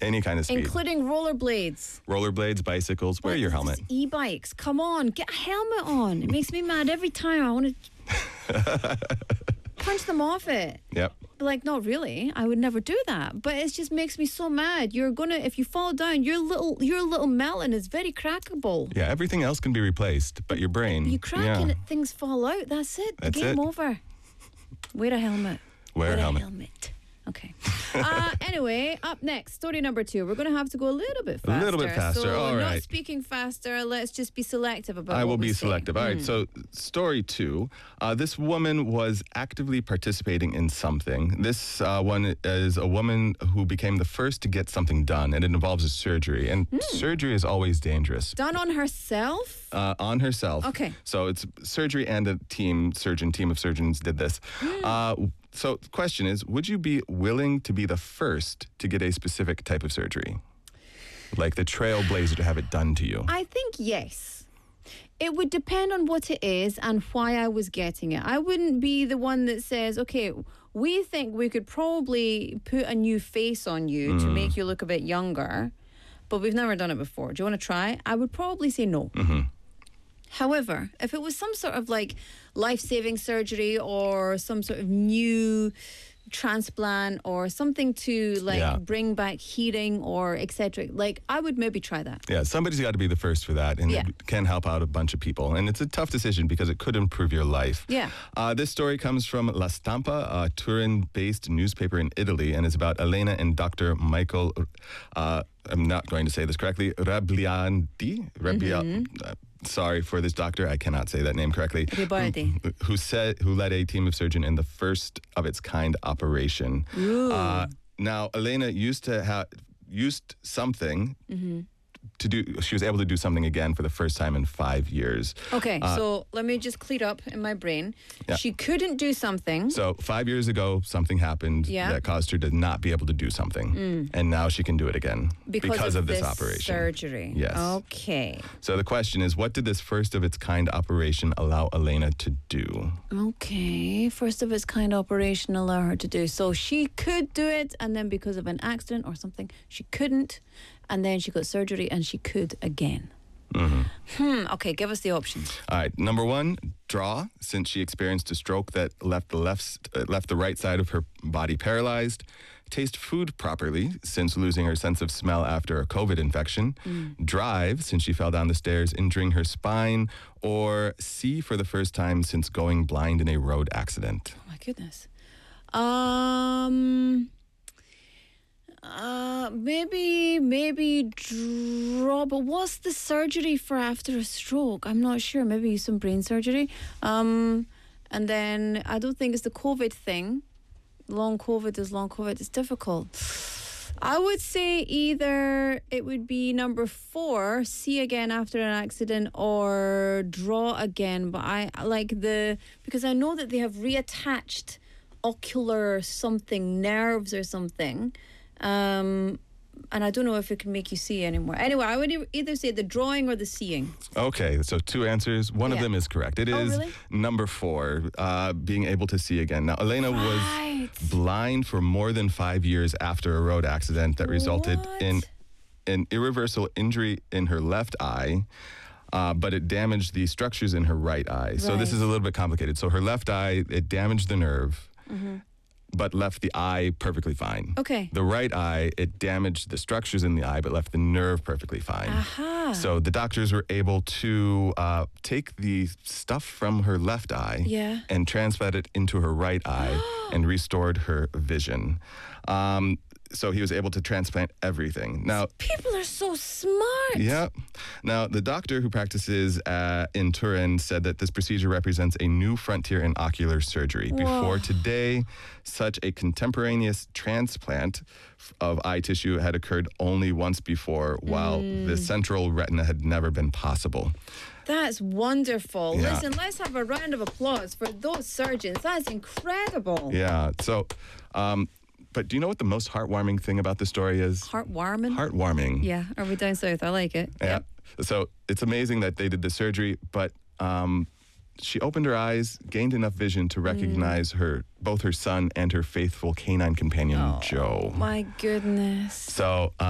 Any kind of speed. Including rollerblades. Rollerblades, bicycles, wear your helmet. E-bikes. Come on, get a helmet on. It makes me mad every time. I want to punch them off it. Yep. Like, not really. I would never do that. But it just makes me so mad. You're gonna, if you fall down, your little melon is very crackable. Yeah, everything else can be replaced, but your brain. You crack and things fall out. That's it. That's Game it. over. Wear a helmet. Wear a helmet. Okay. Anyway, up next, story number 2. We're going to have to go a little bit faster. A little bit faster. So All right. not speaking faster. Let's just be selective about I what will we be say. selective. All right. So, story 2. This woman was actively participating in something. This one is a woman who became the first to get something done, and it involves a surgery. And surgery is always dangerous. Done on herself? On herself. Okay. So it's surgery, and a team of surgeons did this. So the question is, would you be willing to be the first to get a specific type of surgery? Like the trailblazer to have it done to you? I think yes. It would depend on what it is and why I was getting it. I wouldn't be the one that says, okay, we think we could probably put a new face on you to make you look a bit younger, but we've never done it before. Do you want to try? I would probably say no. However, if it was some sort of like life-saving surgery or some sort of new transplant or something to like bring back hearing or etc., like I would maybe try that. Yeah, somebody's got to be the first for that, and it can help out a bunch of people. And it's a tough decision because it could improve your life. Yeah. This story comes from La Stampa, a Turin-based newspaper in Italy, and is about Elena and Dr. Michael, I'm not going to say this correctly, Rebliandi? Sorry for this doctor, I cannot say that name correctly. Who led a team of surgeons in the first of its kind operation. Now, Elena used something to do. She was able to do something again for the first time in 5 years. Okay, so let me just clear up in my brain. Yeah. She couldn't do something. So 5 years ago, something happened that caused her to not be able to do something. And now she can do it again because of this operation. Surgery. Yes. Okay. So the question is, what did this first of its kind operation allow Elena to do? Okay, first of its kind operation allow her to do. So she could do it, and then because of an accident or something, she couldn't. And then she got surgery and she could again. Okay, give us the options. All right. Number 1, draw, since she experienced a stroke that left the right side of her body paralyzed. Taste food properly, since losing her sense of smell after a COVID infection. Drive, since she fell down the stairs, injuring her spine. Or see for the first time since going blind in a road accident. Oh my goodness. Maybe draw, but what's the surgery for after a stroke? I'm not sure. Maybe some brain surgery. And then I don't think it's the COVID thing. Long COVID is long COVID. It's difficult. I would say either it would be number 4, see again after an accident, or draw again. But I like because I know that they have reattached ocular something, nerves or something. And I don't know if it can make you see anymore. Anyway, I would either say the drawing or the seeing. Okay, so 2 answers. One of them is correct. It is really? number 4, being able to see again. Now, Elena was blind for more than 5 years after a road accident that resulted in an irreversible injury in her left eye. But it damaged the structures in her right eye. So this is a little bit complicated. So her left eye, it damaged the nerve. But left the eye perfectly fine. Okay. The right eye, it damaged the structures in the eye, but left the nerve perfectly fine. So the doctors were able to take the stuff from her left eye and transplant it into her right eye and restored her vision. So he was able to transplant everything. Now, people are so smart. Yeah. Now, the doctor who practices in Turin said that this procedure represents a new frontier in ocular surgery. Whoa. Before today, such a contemporaneous transplant of eye tissue had occurred only once before, while the central retina had never been possible. That's wonderful. Yeah. Listen, let's have a round of applause for those surgeons. That's incredible. Yeah. So, but do you know what the most heartwarming thing about the story is? Heartwarming? Heartwarming. Yeah. Are we down south? I like it. Yeah. Yep. So it's amazing that they did the surgery, but she opened her eyes, gained enough vision to recognize both her son and her faithful canine companion, Joe. My goodness. So